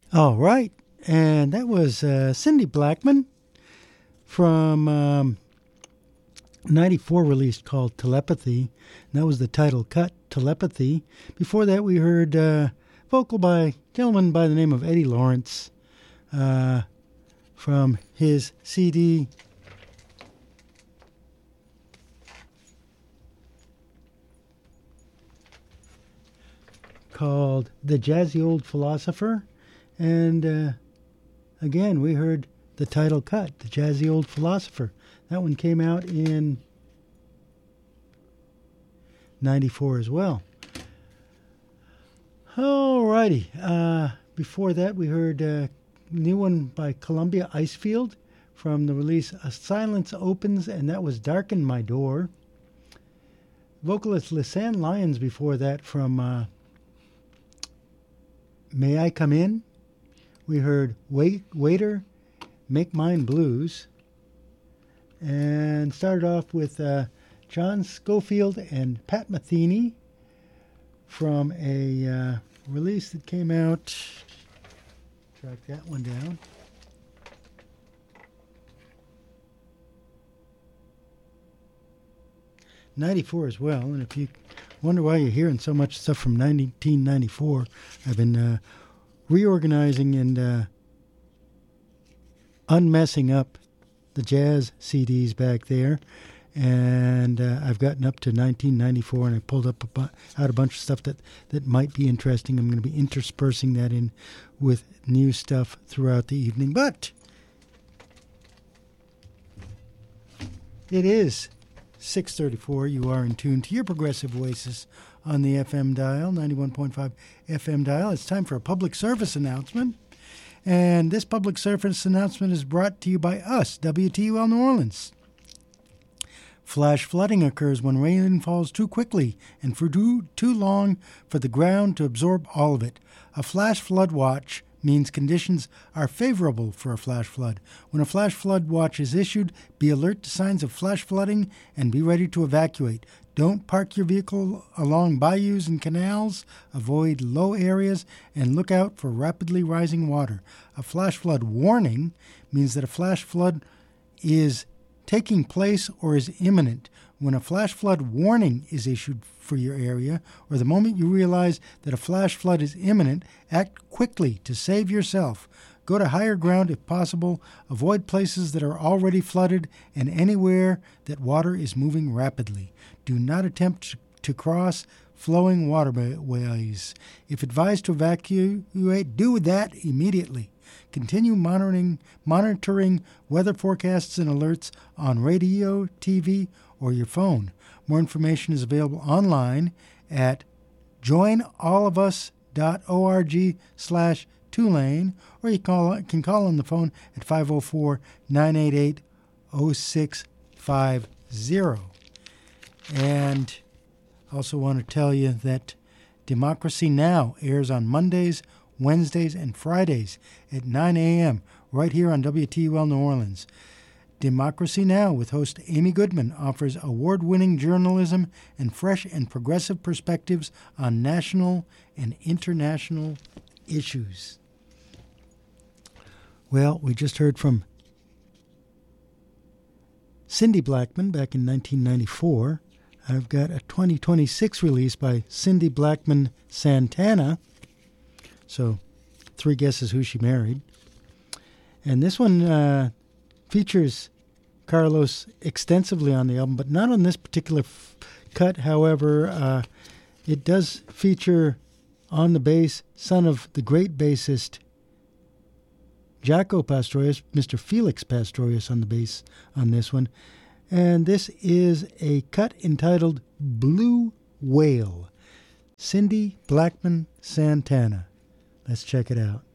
All right. And that was Cindy Blackman from 94 release called Telepathy. And that was the title cut, Telepathy. Before that, we heard vocal by a gentleman by the name of Eddie Lawrence from his CD called The Jazzy Old Philosopher. And again, we heard the title cut, The Jazzy Old Philosopher. That one came out in 94 as well. Alrighty. Before that, we heard a new one by Columbia Icefield from the release A Silence Opens, and that was Darken My Door. Vocalist Lisanne Lyons before that from May I Come In? We heard Waiter, Make Mine Blues. And started off with John Schofield and Pat Metheny from a release that came out. Track that one down. '94 as well. And if you wonder why you're hearing so much stuff from 1994, I've been reorganizing and unmessing up the jazz CDs back there, and I've gotten up to 1994, and I pulled up out a bunch of stuff that might be interesting. I'm going to be interspersing that in with new stuff throughout the evening, but it is 6:34. You are in tune to your Progressive Oasis on the FM dial, 91.5 FM dial. It's time for a public service announcement. And this public service announcement is brought to you by us, WTUL New Orleans. Flash flooding occurs when rain falls too quickly and for too long for the ground to absorb all of it. A flash flood watch means conditions are favorable for a flash flood. When a flash flood watch is issued, be alert to signs of flash flooding and be ready to evacuate. Don't park your vehicle along bayous and canals. Avoid low areas and look out for rapidly rising water. A flash flood warning means that a flash flood is taking place or is imminent. When a flash flood warning is issued for your area, or the moment you realize that a flash flood is imminent, act quickly to save yourself. Go to higher ground if possible. Avoid places that are already flooded and anywhere that water is moving rapidly. Do not attempt to cross flowing waterways. If advised to evacuate, do that immediately. Continue monitoring weather forecasts and alerts on radio, TV, or your phone. More information is available online at joinallofus.org/Tulane, or you can call on the phone at 504-988-0650. And I also want to tell you that Democracy Now! Airs on Mondays, Wednesdays, and Fridays at 9 a.m. right here on WTUL New Orleans. Democracy Now! With host Amy Goodman offers award-winning journalism and fresh and progressive perspectives on national and international issues. Well, we just heard from Cindy Blackman back in 1994. I've got a 2026 release by Cindy Blackman Santana. So, 3 guesses who she married. And this one features Carlos extensively on the album, but not on this particular cut. However, it does feature on the bass, son of the great bassist Jaco Pastorius, Mr. Felix Pastorius on the bass on this one. And this is a cut entitled Blue Whale. Cindy Blackman Santana. Let's check it out.